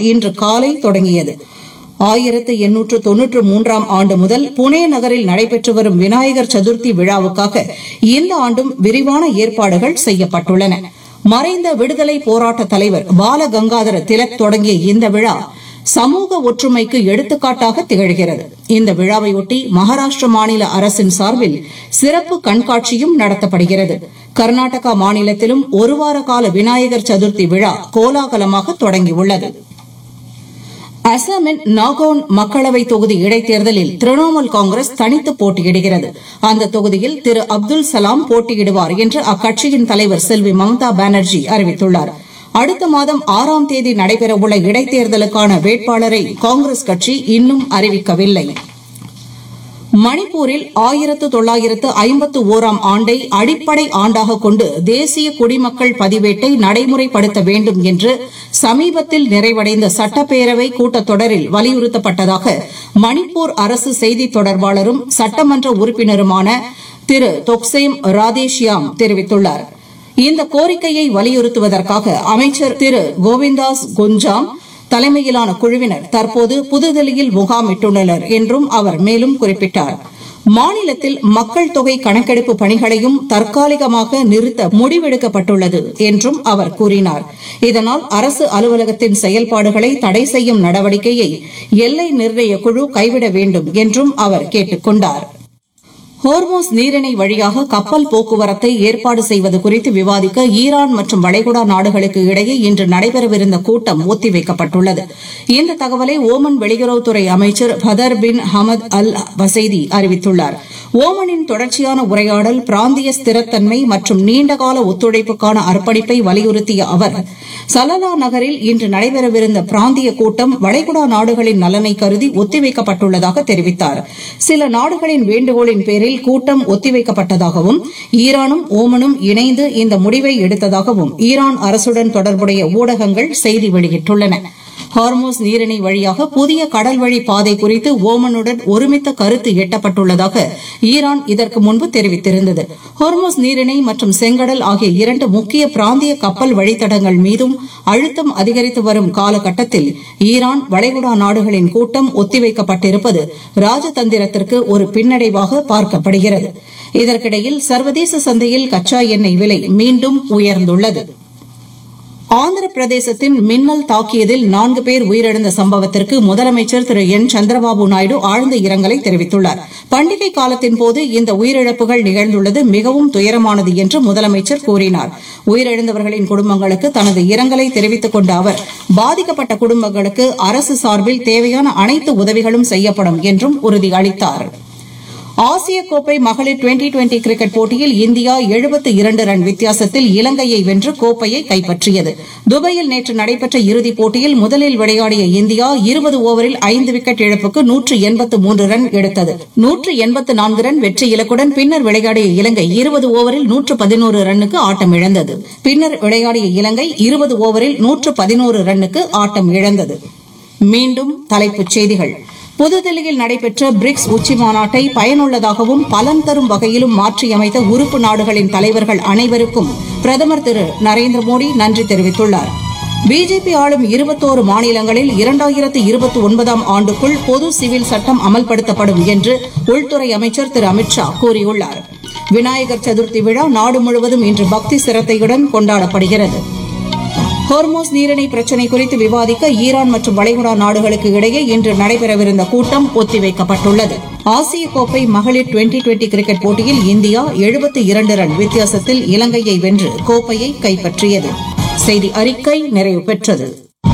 இன்று காலை தொடங்கியது. 1893 ஆண்டு முதல் புனே நகரில் நடைபெற்று வரும் விநாயகர் சதுர்த்தி விழாவுக்காக இந்த ஆண்டும் விரிவான ஏற்பாடுகள் செய்யப்பட்டுள்ளன. மறைந்த விடுதலை போராட்ட தலைவர் பால கங்காதர திலக் தொடங்கிய இந்த விழா சமூக ஒற்றுமைக்கு எடுத்துக்காட்டாக திகழ்கிறது. இந்த விழாவையொட்டி மகாராஷ்டிர மாநில அரசின் சார்பில் சிறப்பு கண்காட்சியும் நடத்தப்படுகிறது. கர்நாடகா மாநிலத்திலும் ஒரு வார கால விநாயகர் சதுர்த்தி விழா கோலாகலமாக தொடங்கியுள்ளது. அசாமின் நாகோன் மக்களவை தொகுதி இடைத்தேர்தலில் திரிணாமுல் காங்கிரஸ் தனித்து போட்டியிடுகிறது. அந்த தொகுதியில் திரு அப்துல் சலாம் போட்டியிடுவார் என்று அக்கட்சியின் தலைவர் செல்வி மம்தா பானர்ஜி அறிவித்துள்ளார். அடுத்த மாதம் 6ஆம் தேதி நடைபெறவுள்ள இடைத்தேர்தலுக்கான வேட்பாளரை காங்கிரஸ் கட்சி இன்னும் அறிவிக்கவில்லை. மணிப்பூரில் 1951ஆம் ஆண்டை அடிப்படை ஆண்டாக கொண்டு தேசிய குடிமக்கள் பதிவேட்டை நடைமுறைப்படுத்த வேண்டும் என்று சமீபத்தில் நிறைவடைந்த சட்டப்பேரவை கூட்டத்தொடரில் வலியுறுத்தப்பட்டதாக மணிப்பூர் அரசு செய்தி தொடர்பாளரும் சட்டமன்ற உறுப்பினருமான திரு தொக்சேம் ராதேஷியாம் தெரிவித்துள்ளார். இந்த கோரிக்கையை வலியுறுத்துவதற்காக அமைச்சர் திரு கோவிந்தாஸ் குஞ்சாம் தலைமையிலான குழுவினர் தற்போது புதுதில்லியில் முகாமிட்டுள்ளனர் என்றும் அவர் மேலும் குறிப்பிட்டார். மாநிலத்தில் மக்கள் தொகை கணக்கெடுப்பு பணிகளையும் தற்காலிகமாக நிறுத்த முடிவெடுக்கப்பட்டுள்ளது என்றும் அவர் கூறினார். இதனால் அரசு அலுவலகத்தின் செயல்பாடுகளை தடை செய்யும் நடவடிக்கையை எல்லை நிர்ணய குழு கைவிட வேண்டும் என்றும் அவர் கேட்டுக் கொண்டார். ஹோர்மோஸ் நீரிணை வழியாக கப்பல் போக்குவரத்தை ஏற்பாடு செய்வது குறித்து விவாதிக்க ஈரான் மற்றும் வளைகுடா நாடுகளுக்கு இடையே இன்று நடைபெறவிருந்த கூட்டம் ஒத்திவைக்கப்பட்டுள்ளது. இந்த தகவலை ஓமன் வெளியுறவுத்துறை அமைச்சர் பதர் பின் ஹமத் அல் வசைதி அறிவித்துள்ளார். ஓமனின் தொடர்ச்சியான உரையாடல் பிராந்திய ஸ்திரத்தன்மை மற்றும் நீண்டகால ஒத்துழைப்புக்கான அர்ப்பணிப்பை வலியுறுத்திய அவர் சலலா நகரில் இன்று நடைபெறவிருந்த பிராந்திய கூட்டம் வளைகுடா நாடுகளின் நலனை கருதி ஒத்திவைக்கப்பட்டுள்ளதாக தெரிவித்தார். சில நாடுகளின் வேண்டுகோளின் பேரில் கூட்டம் ஒத்திவைக்கப்பட்டதாகவும் ஈரானும் ஓமனும் இணைந்து இந்த முடிவை எடுத்ததாகவும் ஈரான் அரசுடன் தொடர்புடைய ஊடகங்கள் செய்தி வெளியிட்டுள்ளன. ஹார்மோஸ் நீரிணை வழியாக புதிய கடல்வழி பாதை குறித்து ஓமனுடன் ஒருமித்த கருத்து எட்டப்பட்டுள்ளதாக ஈரான் இதற்கு முன்பு தெரிவித்திருந்தது. ஹார்மோஸ் நீரிணை மற்றும் செங்கடல் ஆகிய 2 முக்கிய பிராந்திய கப்பல் வழித்தடங்கள் மீதும் அழுத்தம் அதிகரித்து வரும் காலகட்டத்தில் ஈரான் வளைகுடா நாடுகளின் கூட்டம் ஒத்திவைக்கப்பட்டிருப்பது ராஜதந்திரத்திற்கு ஒரு பின்னடைவாக பார்க்கப்படுகிறது. இதற்கிடையில் சர்வதேச சந்தையில் கச்சா எண்ணெய் விலை மீண்டும் உயர்ந்துள்ளது. ஆந்திர பிரதேசத்தின் மின்னல் தாக்கியதில் 4 பேர் உயிரிழந்த சம்பவத்திற்கு முதலமைச்சர் திரு என் சந்திரபாபு நாயுடு ஆழ்ந்த இரங்கலை தெரிவித்துள்ளார். பண்டிகை காலத்தின் போது இந்த உயிரிழப்புகள் நிகழ்ந்துள்ளது மிகவும் துயரமானது என்று முதலமைச்சர் கூறினார். உயிரிழந்தவர்களின் குடும்பங்களுக்கு தனது இரங்கலை தெரிவித்துக் கொண்ட அவர் பாதிக்கப்பட்ட குடும்பங்களுக்கு அரசு சார்பில் தேவையான அனைத்து உதவிகளும் செய்யப்படும் என்றும் உறுதியளித்தார். ஆசிய கோப்பை மகளிர் 2020 கிரிக்கெட் போட்டியில் இந்தியா 72 ரன் வித்தியாசத்தில் இலங்கையை வென்று கோப்பையை கைப்பற்றியது. துபாயில் நேற்று நடைபெற்ற இறுதிப் போட்டியில் முதலில் விளையாடிய இந்தியா 20 ஓவரில் 5 விக்கெட் இழப்புக்கு 183 ரன் எடுத்தது. 184 ரன் வெற்றி இலக்குடன் பின்னர் விளையாடிய இலங்கை 20 ஓவரில் 111 ரன்னுக்கு ஆட்டம் இழந்தது. பின்னர் விளையாடிய இலங்கை 20 ஓவரில் 111 ரன்னுக்கு ஆட்டம் இழந்தது. மீண்டும் தலைப்புச் செய்திகள். புதுதில்லியில் நடைபெற்ற பிரிக்ஸ் உச்சி மாநாட்டை பயனுள்ளதாகவும் பலன் தரும் வகையிலும் மாற்றியமைத்த உறுப்பு நாடுகளின் தலைவர்கள் அனைவருக்கும் பிரதமர் திரு நரேந்திர மோடி நன்றி தெரிவித்துள்ளார். பிஜேபி ஆளும் 21 மாநிலங்களில் 2029ஆம் ஆண்டுக்குள் பொது சிவில் சட்டம் அமல்படுத்தப்படும் என்று உள்துறை அமைச்சர் திரு அமித் ஷா கூறியுள்ளார். விநாயகர் சதுர்த்தி விழா நாடு முழுவதும் இன்று பக்தி சிரத்தையுடன் கொண்டாடப்படுகிறது. ஹோர்மோஸ் நீரிணை பிரச்சினை குறித்து விவாதிக்க ஈரான் மற்றும் வளைகுடா நாடுகளுக்கு இடையே இன்று நடைபெறவிருந்த கூட்டம் ஒத்திவைக்கப்பட்டுள்ளது. ஆசிய கோப்பை மகளிர் 2020 கிரிக்கெட் போட்டியில் இந்தியா 72 ரன் வித்தியாசத்தில் இலங்கையை வென்று கோப்பையை கைப்பற்றியது. செய்தி அறிக்கை நிறைவு பெற்றது.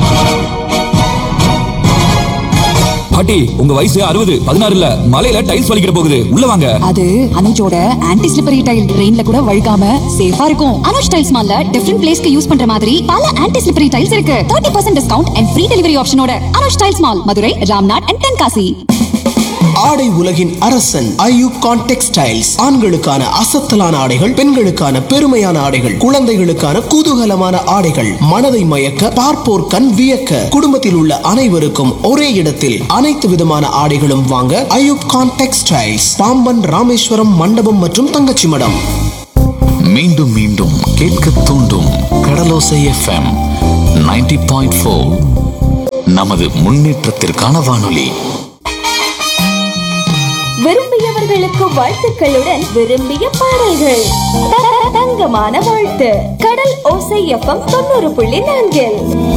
பாட்டி, உங்க வயசு 60, 16 இல்ல, மலையில டைல்ஸ் வலிக்கிற போகுது, உள்ள வாங்க. அது அனுஜோட ஆன்டி ஸ்லிப்பரி டைல், ரெயின்ல கூட வழுக்காம சேஃபா இருக்கும். அனுஜ் டைல்ஸ் மால்ல டிஃபரண்ட் பிளேஸ்க்கு யூஸ் பண்ற மாதிரி பல ஆன்டி ஸ்லிப்பரி டைல்ஸ் இருக்கு. 30% discount and free delivery ஆப்ஷனோட Anuj tiles mall, Madurai, Ramnad and Tenkasi. ஆடை உலகின் அரசன் ஐயூகான் டெக்ஸ்டைல்ஸ். ஆண்களுக்கான அசத்தலான ஆடைகள், பெண்களுக்கான பெருமையான ஆடைகள், குழந்தைகளுக்கான குதூகலமான ஆடைகள், மனதை மயக்க பார்ப்போர் கண் வியக்க, குடும்பத்தில் உள்ள அனைவருக்கும் ஒரே இடத்தில் அனைத்து விதமான ஆடைகளும் வாங்க ஐயூகான் டெக்ஸ்டைல்ஸ், பாம்பன், ராமேஸ்வரம், மண்டபம் மற்றும் தங்கச்சி மடம். மீண்டும் மீண்டும் கேட்க தூண்டும் கடலோசை FM 90.4. நமது முன்னேற்றத்திற்கான வானொலி. விரும்பியவர்களுக்கு வாழ்த்துக்களுடன் விரும்பிய பாடல்கள். தங்கமான வாழ்த்து. கடல் ஓசை FM 90.4.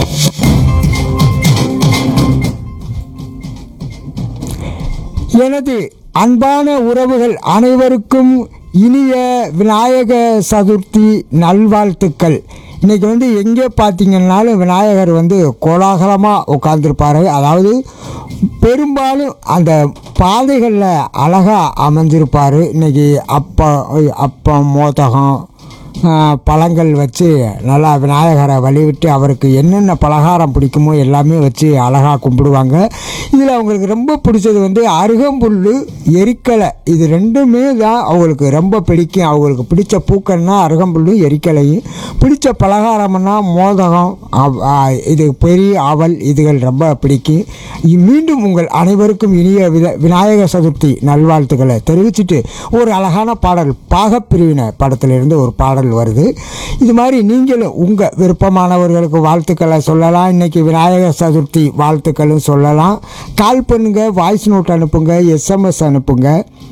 எனது அன்பான உறவுகள் அனைவருக்கும் இனிய விநாயக சதுர்த்தி நல்வாழ்த்துக்கள். இன்றைக்கி எங்கே பார்த்தீங்கன்னாலும் விநாயகர் கோலாகலமாக உட்கார்ந்துருப்பார். அதாவது பெரும்பாலும் அந்த பாதைகளில் அழகாக அமைஞ்சிருப்பார். இன்றைக்கி அப்பம் மோதகம் பழங்கள் வச்சு நல்லா விநாயகரை வழிவிட்டு அவருக்கு என்னென்ன பலகாரம் பிடிக்குமோ எல்லாமே வச்சு அழகாக கும்பிடுவாங்க. இதில் அவங்களுக்கு ரொம்ப பிடிச்சது அருகம்புல், எரிக்கலை. இது ரெண்டுமே தான் அவங்களுக்கு ரொம்ப பிடிக்கும். அவங்களுக்கு பிடிச்ச பூக்கள்னா அருகம்புல்லும் எரிக்கலையும், பிடிச்ச பலகாரம்னா மோதகம், இது பெரிய அவல், இதுகள் ரொம்ப பிடிக்கும். மீண்டும் உங்கள் அனைவருக்கும் இனிய விநாயக சதுர்த்தி நல்வாழ்த்துக்களை தெரிவிச்சுட்டு ஒரு அழகான பாடல் பாகப்பிரிவினர் படத்திலிருந்து ஒரு பாடல் வருது. இது மாதிரி நீங்களும் உங்கள் விருப்பமானவர்களுக்கு வாழ்த்துக்களை சொல்லலாம். இன்றைக்கி விநாயகர் சதுர்த்தி வாழ்த்துக்களும் சொல்லலாம். கால் பண்ணுங்க, வாய்ஸ் நோட் அனுப்புங்க, SMS அனுப்புங்க.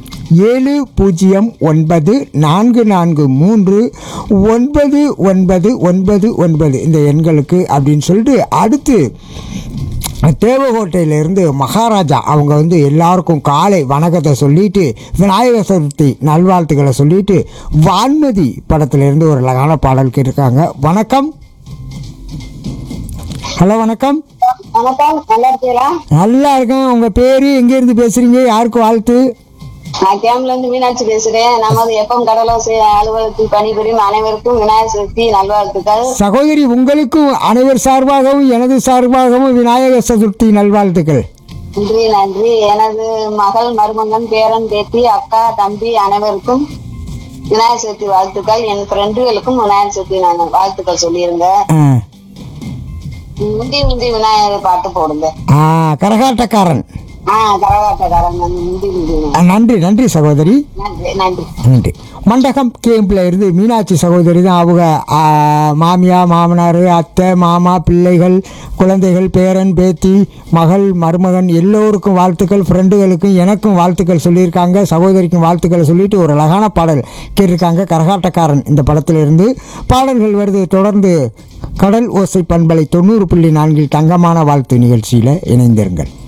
7044399999 இந்த எண்களுக்கு அப்படின்னு சொல்லிட்டு அடுத்து தேவகோட்டையிலேருந்து மகாராஜா அவங்க எல்லாருக்கும் காலை வணக்கத்தை சொல்லிட்டு விநாயகர் சதுர்த்தி நல்வாழ்த்துக்களை சொல்லிட்டு வான்மதி படத்திலிருந்து ஒரு அழகான பாடல் கேட்டிருக்காங்க. வணக்கம். ஹலோ, வணக்கம். நல்லா இருக்கேன். உங்க பேரு, எங்க இருந்து பேசுறீங்க, யாருக்கு வாழ்த்து? நான் கேம்ல இருந்து மீனாட்சி பேசுறேன். நமது FM கடலோசை அலுவலகத்தில் பணிபுரியும் அனைவருக்கும் விநாயகர் சதுர்த்தி நல்வாழ்த்துக்கள். சகோதரி, உங்களுக்கும் அனைவர் சார்பாகவும் எனது சார்பாகவும் விநாயகர் சதுர்த்தி நல்வாழ்த்துக்கள். நன்றி நன்றி. எனது மகள், மருமகன், பேரன், பேத்தி, அக்கா, தம்பி அனைவருக்கும் விநாயகர் சதுர்த்தி வாழ்த்துக்கள். என் ஃப்ரெண்டுகளுக்கும் விநாயகர் சதுர்த்தி வாழ்த்துக்கள் சொல்லிருங்க. முந்தி முந்தி விநாயகர் பாட்டு போடுங்க. கரகாட்டக்காரன். நன்றி நன்றி சகோதரி, நன்றி. மண்டகம் கேம்பில் இருந்து மீனாட்சி சகோதரி தான். அவங்க மாமியா, மாமனார், அத்தை, மாமா, பிள்ளைகள், குழந்தைகள், பேரன், பேத்தி, மகள், மருமகன் எல்லோருக்கும் வாழ்த்துக்கள். ஃப்ரெண்டுகளுக்கும் எனக்கும் வாழ்த்துக்கள் சொல்லியிருக்காங்க. சகோதரிக்கும் வாழ்த்துக்களை சொல்லிட்டு ஒரு அழகான பாடல் கேட்டிருக்காங்க. கரகாட்டக்காரன் இந்த படத்திலிருந்து பாடல்கள் வருது. தொடர்ந்து கடல் ஓசை பண்பலை 90.4 தங்கமான வாழ்த்து நிகழ்ச்சியில் இணைந்திருங்கள்.